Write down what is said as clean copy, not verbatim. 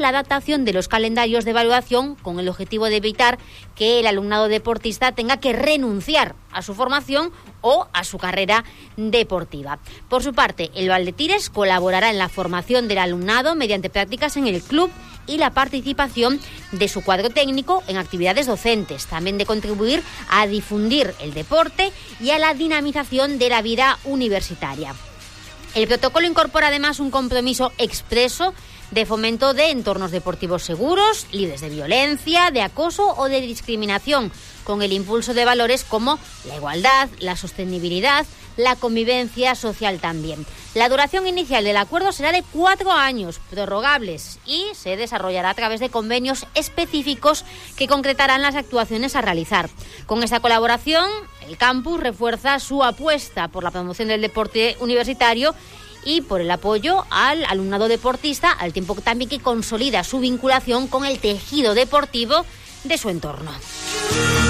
la adaptación de los calendarios de evaluación con el objetivo de evitar que el alumnado deportista tenga que renunciar a su formación o a su carrera deportiva. Por su parte, el Valdetires colaborará en la formación del alumnado mediante prácticas en el club y la participación de su cuadro técnico en actividades docentes, también de contribuir a difundir el deporte y a la dinamización de la vida universitaria. El protocolo incorpora además un compromiso expreso de fomento de entornos deportivos seguros, libres de violencia, de acoso o de discriminación, con el impulso de valores como la igualdad, la sostenibilidad, la convivencia social también. La duración inicial del acuerdo será de 4 años, prorrogables, y se desarrollará a través de convenios específicos que concretarán las actuaciones a realizar. Con esta colaboración, el campus refuerza su apuesta por la promoción del deporte universitario y por el apoyo al alumnado deportista, al tiempo que también que consolida su vinculación con el tejido deportivo de su entorno.